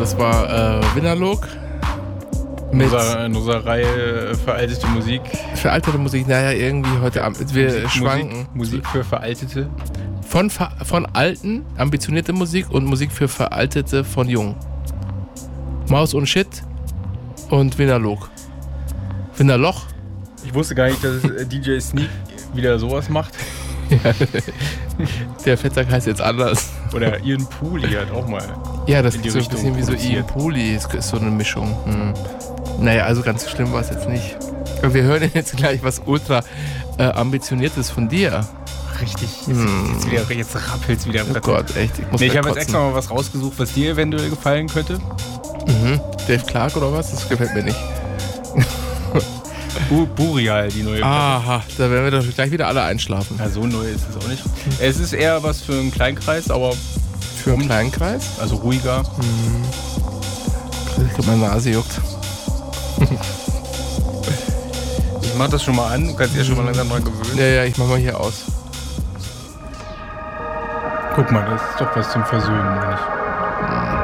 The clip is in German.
Das war Winnerlog. In unserer Reihe veraltete Musik. Veraltete Musik, naja, irgendwie heute Abend. Wir schwanken. Musik für Veraltete. Von alten, ambitionierte Musik und Musik für Veraltete von jung. Maus und Shit und Winnerlog. Winnerloch. Ich wusste gar nicht, dass DJ Sneak wieder sowas macht. Ja, der Fettsack heißt jetzt anders. Oder Ian Pooley hat auch mal. Ja, das ist so ein bisschen wie so Ian Pooley. Das ist so eine Mischung. Naja, also ganz so schlimm war es jetzt nicht. Aber wir hören jetzt gleich was ultra ambitioniertes von dir. Richtig. Jetzt rappelt's wieder. Oh Gott, echt. Ich habe jetzt extra mal was rausgesucht, was dir eventuell gefallen könnte. Dave Clark oder was? Das gefällt mir nicht. Burial, die neue Platte. Aha, da werden wir doch gleich wieder alle einschlafen. Ja, so neu ist es auch nicht. Es ist eher was für einen Kleinkreis, aber... Für einen Kleinkreis? Also ruhiger. Ich glaube, meine Nase juckt. Ich mach das schon mal an, du kannst dich ja schon mal langsam dran gewöhnen. Ja, ich mach mal hier aus. Guck mal, das ist doch was zum Versöhnen, oder nicht?